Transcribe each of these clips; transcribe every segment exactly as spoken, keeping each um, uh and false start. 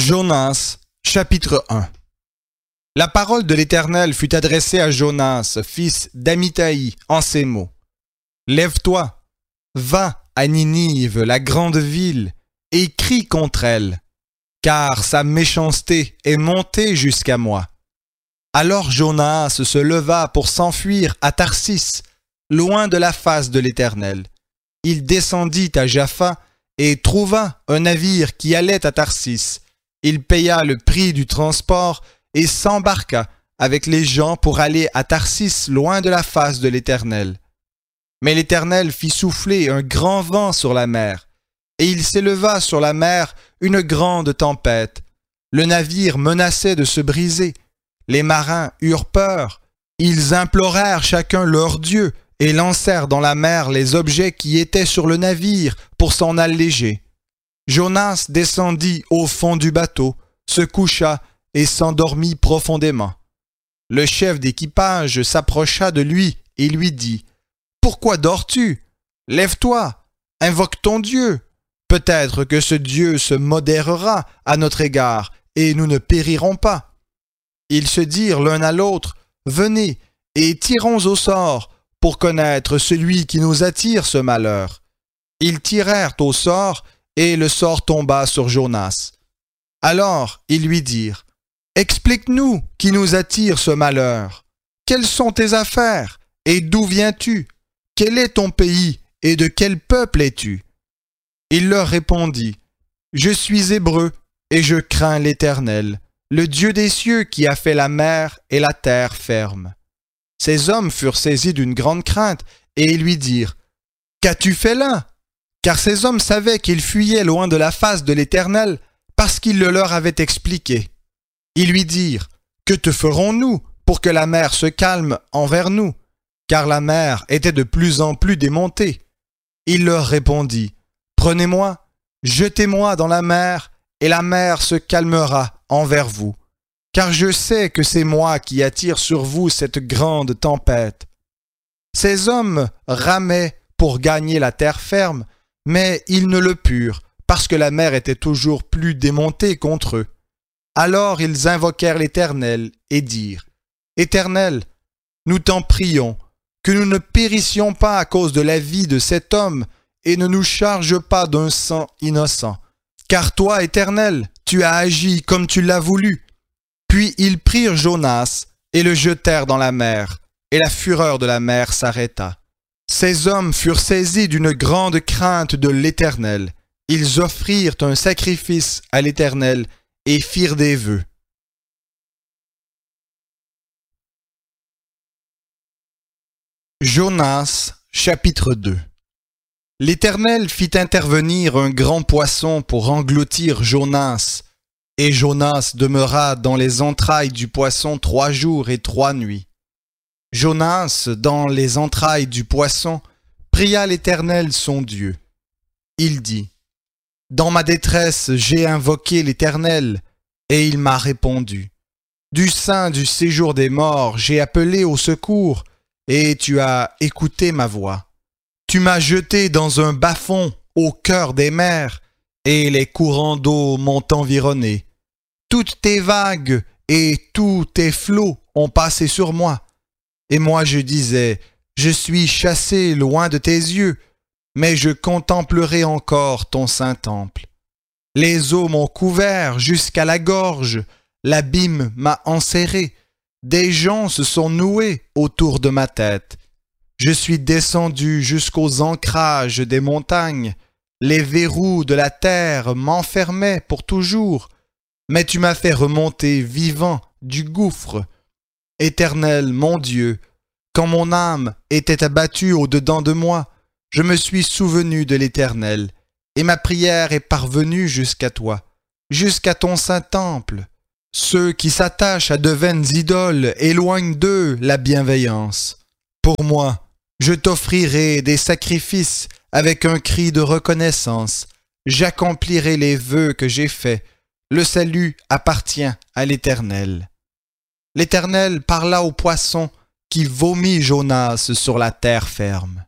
Jonas, chapitre un. La parole de l'Éternel fut adressée à Jonas, fils d'Amittai, en ces mots. Lève-toi, va à Ninive, la grande ville, et crie contre elle, car sa méchanceté est montée jusqu'à moi. Alors Jonas se leva pour s'enfuir à Tarsis, loin de la face de l'Éternel. Il descendit à Jaffa et trouva un navire qui allait à Tarsis. Il paya le prix du transport et s'embarqua avec les gens pour aller à Tarsis, loin de la face de l'Éternel. Mais l'Éternel fit souffler un grand vent sur la mer, et il s'éleva sur la mer une grande tempête. Le navire menaçait de se briser. Les marins eurent peur. Ils implorèrent chacun leur Dieu et lancèrent dans la mer les objets qui étaient sur le navire pour s'en alléger. Jonas descendit au fond du bateau, se coucha et s'endormit profondément. Le chef d'équipage s'approcha de lui et lui dit « Pourquoi dors-tu? Lève-toi, invoque ton Dieu. Peut-être que ce Dieu se modérera à notre égard et nous ne périrons pas. » Ils se dirent l'un à l'autre « Venez et tirons au sort pour connaître celui qui nous attire ce malheur. » Ils tirèrent au sort et le sort tomba sur Jonas. Alors ils lui dirent « Explique-nous qui nous attire ce malheur. Quelles sont tes affaires et d'où viens-tu? Quel est ton pays et de quel peuple es-tu? » Il leur répondit « Je suis hébreu et je crains l'Éternel, le Dieu des cieux qui a fait la mer et la terre ferme. » Ces hommes furent saisis d'une grande crainte et lui dirent « Qu'as-tu fait là? » Car ces hommes savaient qu'ils fuyaient loin de la face de l'Éternel parce qu'il le leur avait expliqué. Ils lui dirent « Que te ferons-nous pour que la mer se calme envers nous? » Car la mer était de plus en plus démontée. Il leur répondit « Prenez-moi, jetez-moi dans la mer, et la mer se calmera envers vous. Car je sais que c'est moi qui attire sur vous cette grande tempête. » Ces hommes ramaient pour gagner la terre ferme, mais ils ne le purent, parce que la mer était toujours plus démontée contre eux. Alors ils invoquèrent l'Éternel et dirent « Éternel, nous t'en prions, que nous ne périssions pas à cause de la vie de cet homme, et ne nous charge pas d'un sang innocent. Car toi, Éternel, tu as agi comme tu l'as voulu. » Puis ils prirent Jonas et le jetèrent dans la mer, et la fureur de la mer s'arrêta. Ces hommes furent saisis d'une grande crainte de l'Éternel. Ils offrirent un sacrifice à l'Éternel et firent des vœux. Jonas, chapitre deux. L'Éternel fit intervenir un grand poisson pour engloutir Jonas, et Jonas demeura dans les entrailles du poisson trois jours et trois nuits. Jonas, dans les entrailles du poisson, pria l'Éternel son Dieu. Il dit « Dans ma détresse, j'ai invoqué l'Éternel, et il m'a répondu. Du sein du séjour des morts, j'ai appelé au secours, et tu as écouté ma voix. Tu m'as jeté dans un bas-fond au cœur des mers, et les courants d'eau m'ont environné. Toutes tes vagues et tous tes flots ont passé sur moi. Et moi je disais, je suis chassé loin de tes yeux, mais je contemplerai encore ton saint temple. Les eaux m'ont couvert jusqu'à la gorge, l'abîme m'a enserré, des joncs se sont noués autour de ma tête. Je suis descendu jusqu'aux ancrages des montagnes, les verrous de la terre m'enfermaient pour toujours, mais tu m'as fait remonter vivant du gouffre. Éternel, mon Dieu, quand mon âme était abattue au-dedans de moi, je me suis souvenu de l'Éternel, et ma prière est parvenue jusqu'à toi, jusqu'à ton saint temple. Ceux qui s'attachent à de vaines idoles éloignent d'eux la bienveillance. Pour moi, je t'offrirai des sacrifices avec un cri de reconnaissance. J'accomplirai les vœux que j'ai faits. Le salut appartient à l'Éternel. L'Éternel parla au poisson qui vomit Jonas sur la terre ferme.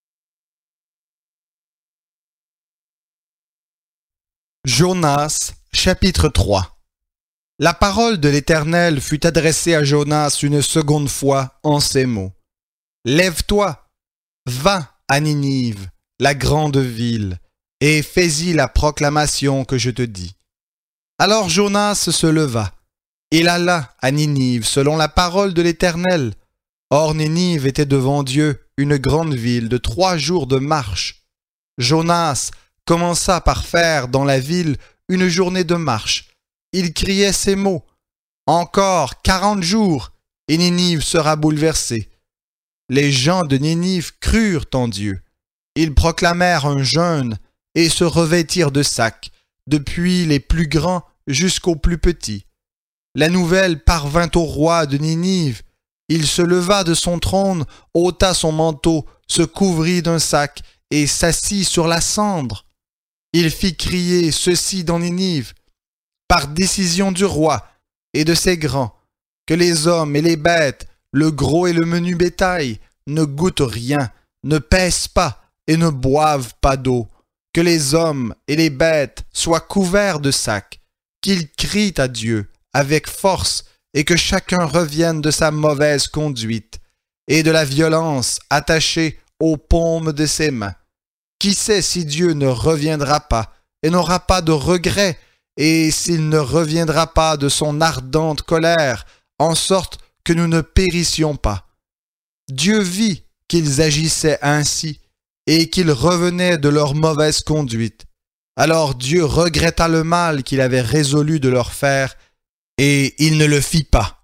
Jonas, chapitre trois. La parole de l'Éternel fut adressée à Jonas une seconde fois en ces mots. Lève-toi, va à Ninive, la grande ville, et fais-y la proclamation que je te dis. Alors Jonas se leva. Il alla à Ninive selon la parole de l'Éternel. Or Ninive était devant Dieu une grande ville de trois jours de marche. Jonas commença par faire dans la ville une journée de marche. Il criait ces mots. Encore quarante jours, et Ninive sera bouleversée. Les gens de Ninive crurent en Dieu. Ils proclamèrent un jeûne et se revêtirent de sacs, depuis les plus grands jusqu'aux plus petits. La nouvelle parvint au roi de Ninive. Il se leva de son trône, ôta son manteau, se couvrit d'un sac et s'assit sur la cendre. Il fit crier ceci dans Ninive, par décision du roi et de ses grands, que les hommes et les bêtes, le gros et le menu bétail, ne goûtent rien, ne pèsent pas et ne boivent pas d'eau, que les hommes et les bêtes soient couverts de sacs, qu'ils crient à Dieu avec force et que chacun revienne de sa mauvaise conduite et de la violence attachée aux paumes de ses mains. Qui sait si Dieu ne reviendra pas et n'aura pas de regret, et s'il ne reviendra pas de son ardente colère, en sorte que nous ne périssions pas. Dieu vit qu'ils agissaient ainsi, et qu'ils revenaient de leur mauvaise conduite. Alors Dieu regretta le mal qu'il avait résolu de leur faire, et il ne le fit pas.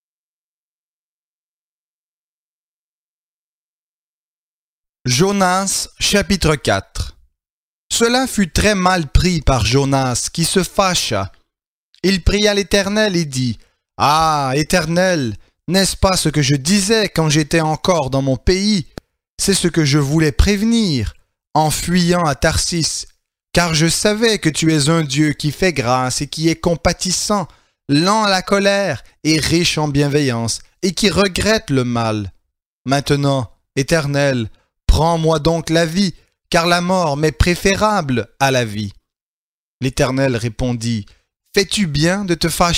Jonas, chapitre quatre. Cela fut très mal pris par Jonas, qui se fâcha. Il pria l'Éternel et dit, « Ah, Éternel, n'est-ce pas ce que je disais quand j'étais encore dans mon pays? C'est ce que je voulais prévenir, en fuyant à Tarsis, car je savais que tu es un Dieu qui fait grâce et qui est compatissant, lent à la colère et riche en bienveillance, et qui regrette le mal. Maintenant, Éternel, prends-moi donc la vie, car la mort m'est préférable à la vie. » L'Éternel répondit, « Fais-tu bien de te fâcher? »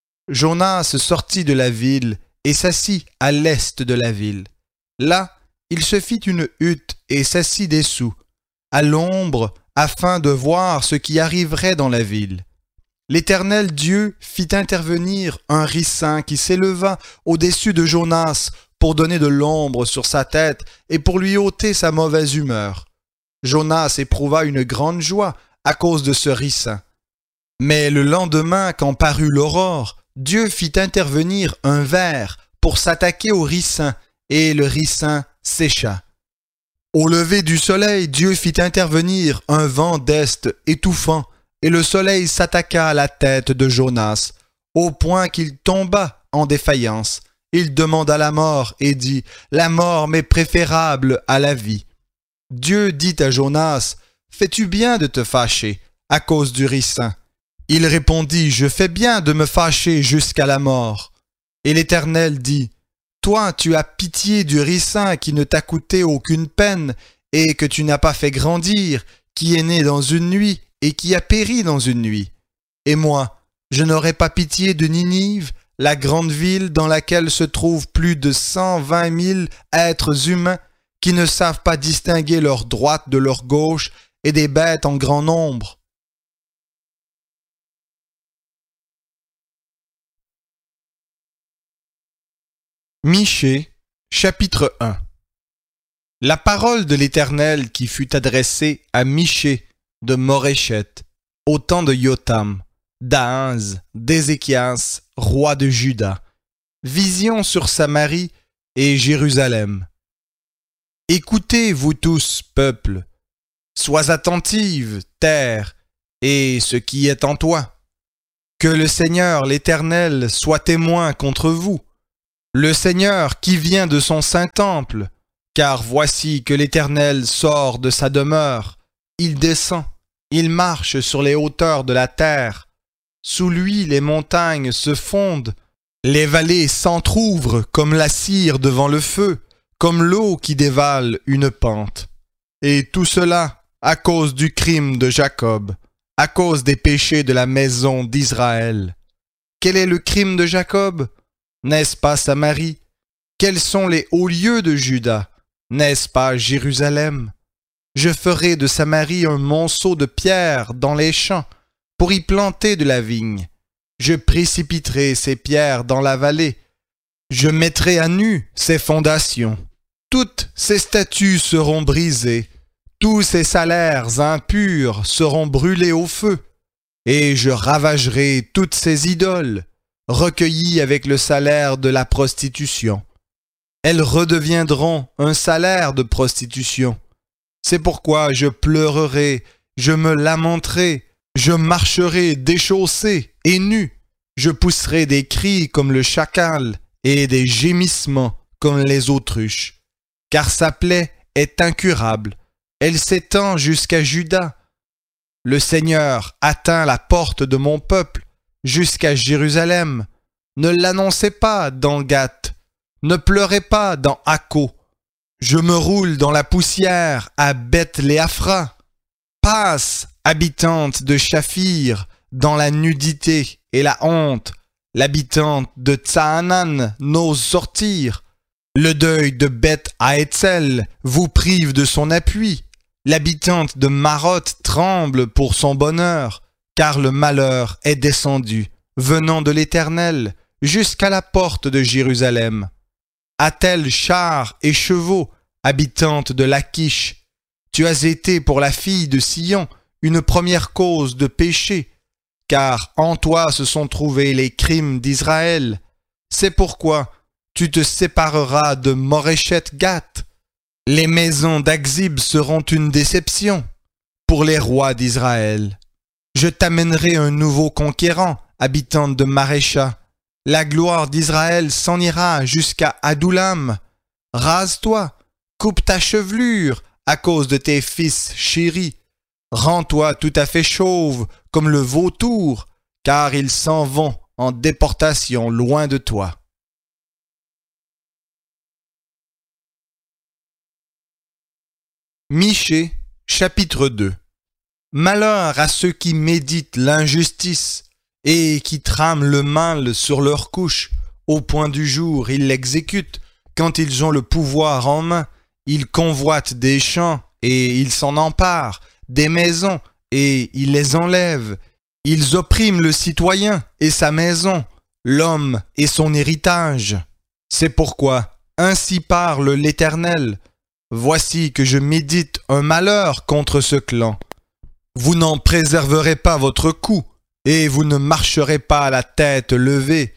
Jonas sortit de la ville et s'assit à l'est de la ville. Là, il se fit une hutte et s'assit dessous, à l'ombre, afin de voir ce qui arriverait dans la ville. L'Éternel Dieu fit intervenir un ricin qui s'éleva au-dessus de Jonas pour donner de l'ombre sur sa tête et pour lui ôter sa mauvaise humeur. Jonas éprouva une grande joie à cause de ce ricin. Mais le lendemain, quand parut l'aurore, Dieu fit intervenir un ver pour s'attaquer au ricin, et le ricin sécha. Au lever du soleil, Dieu fit intervenir un vent d'est étouffant, et le soleil s'attaqua à la tête de Jonas, au point qu'il tomba en défaillance. Il demanda la mort et dit, « La mort m'est préférable à la vie. » Dieu dit à Jonas, « Fais-tu bien de te fâcher à cause du ricin? » Il répondit, « Je fais bien de me fâcher jusqu'à la mort. » Et l'Éternel dit, « Toi, tu as pitié du ricin qui ne t'a coûté aucune peine et que tu n'as pas fait grandir, qui est né dans une nuit et qui a péri dans une nuit. Et moi, je n'aurai pas pitié de Ninive, la grande ville dans laquelle se trouvent plus de cent vingt mille êtres humains qui ne savent pas distinguer leur droite de leur gauche et des bêtes en grand nombre. » Michée, chapitre un. La parole de l'Éternel qui fut adressée à Michée de Moréchet, au temps de Yotam, d'Ahaz, d'Ézéchias, roi de Juda. Vision sur Samarie et Jérusalem. Écoutez, vous tous, peuple, sois attentive, terre, et ce qui est en toi. Que le Seigneur, l'Éternel, soit témoin contre vous. Le Seigneur qui vient de son saint temple, car voici que l'Éternel sort de sa demeure, il descend, il marche sur les hauteurs de la terre. Sous lui les montagnes se fondent, les vallées s'entr'ouvrent comme la cire devant le feu, comme l'eau qui dévale une pente. Et tout cela à cause du crime de Jacob, à cause des péchés de la maison d'Israël. Quel est le crime de Jacob? N'est-ce pas Samarie? Quels sont les hauts lieux de Juda? N'est-ce pas Jérusalem? Je ferai de Samarie un monceau de pierres dans les champs pour y planter de la vigne. Je précipiterai ces pierres dans la vallée. Je mettrai à nu ses fondations. Toutes ses statues seront brisées. Tous ses salaires impurs seront brûlés au feu. Et je ravagerai toutes ses idoles, recueillies avec le salaire de la prostitution. Elles redeviendront un salaire de prostitution. C'est pourquoi je pleurerai, je me lamenterai, je marcherai déchaussé et nu. Je pousserai des cris comme le chacal et des gémissements comme les autruches. Car sa plaie est incurable, elle s'étend jusqu'à Juda. Le Seigneur atteint la porte de mon peuple, jusqu'à Jérusalem. Ne l'annoncez pas dans Gath, ne pleurez pas dans Akko. Je me roule dans la poussière à Beth-Léaphra. Passe, habitante de Shaphir, dans la nudité et la honte. L'habitante de Tsaanan n'ose sortir. Le deuil de Beth-Haetzel vous prive de son appui. L'habitante de Maroth tremble pour son bonheur, car le malheur est descendu, venant de l'Éternel, jusqu'à la porte de Jérusalem. A-t-elle chars et chevaux, habitante de Lachish? Tu as été pour la fille de Sion une première cause de péché, car en toi se sont trouvés les crimes d'Israël. C'est pourquoi tu te sépareras de Moreshet-Gath. Les maisons d'Axib seront une déception pour les rois d'Israël. Je t'amènerai un nouveau conquérant, habitante de Marécha. La gloire d'Israël s'en ira jusqu'à Adoulam. Rase-toi, coupe ta chevelure à cause de tes fils chéris. Rends-toi tout à fait chauve comme le vautour, car ils s'en vont en déportation loin de toi. Michée, chapitre deux. Malheur à ceux qui méditent l'injustice et qui trament le mal sur leur couche. Au point du jour, ils l'exécutent. Quand ils ont le pouvoir en main, ils convoitent des champs et ils s'en emparent, des maisons et ils les enlèvent. Ils oppriment le citoyen et sa maison, l'homme et son héritage. C'est pourquoi, ainsi parle l'Éternel. Voici que je médite un malheur contre ce clan. Vous n'en préserverez pas votre cou, et vous ne marcherez pas la tête levée,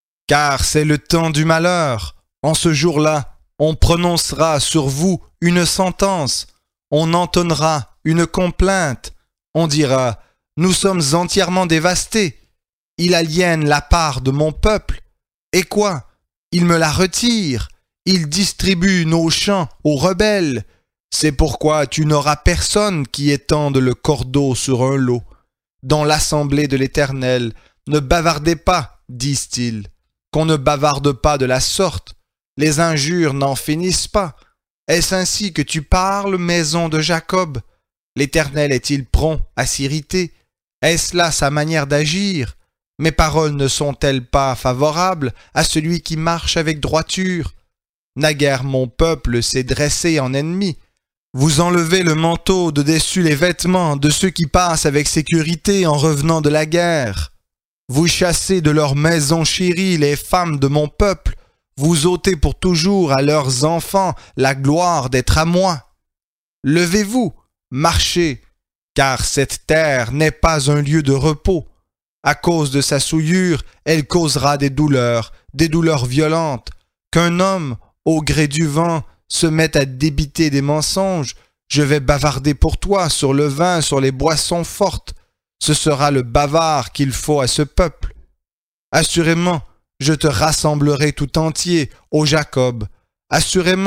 car c'est le temps du malheur. En ce jour-là, on prononcera sur vous une sentence, on entonnera une complainte, on dira « Nous sommes entièrement dévastés, il aliène la part de mon peuple, et quoi? Il me la retire. Il distribue nos champs aux rebelles. C'est pourquoi tu n'auras personne qui étende le cordeau sur un lot. Dans l'assemblée de l'Éternel, ne bavardez pas, disent-ils. Qu'on ne bavarde pas de la sorte. Les injures n'en finissent pas. Est-ce ainsi que tu parles, maison de Jacob? L'Éternel est-il prompt à s'irriter? Est-ce là sa manière d'agir? Mes paroles ne sont-elles pas favorables à celui qui marche avec droiture? Naguère mon peuple s'est dressé en ennemi. Vous enlevez le manteau de dessus les vêtements de ceux qui passent avec sécurité en revenant de la guerre. Vous chassez de leurs maisons chéries les femmes de mon peuple. Vous ôtez pour toujours à leurs enfants la gloire d'être à moi. Levez-vous, marchez, car cette terre n'est pas un lieu de repos. À cause de sa souillure, elle causera des douleurs, des douleurs violentes. Qu'un homme, au gré du vent, se mette à débiter des mensonges, je vais bavarder pour toi sur le vin, sur les boissons fortes. Ce sera le bavard qu'il faut à ce peuple. Assurément, je te rassemblerai tout entier, ô Jacob. Assurément,